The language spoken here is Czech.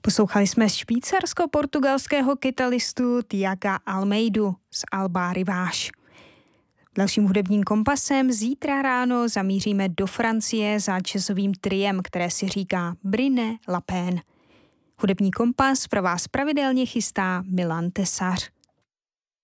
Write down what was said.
Poslouchali jsme švýcarsko-portugalského kytaristu Tiaga Almeidu z Alba Rivage. Dalším hudebním kompasem zítra ráno zamíříme do Francie za jazzovým triem, které si říká Brine La Peine. Hudební kompas pro vás pravidelně chystá Milan Tesař.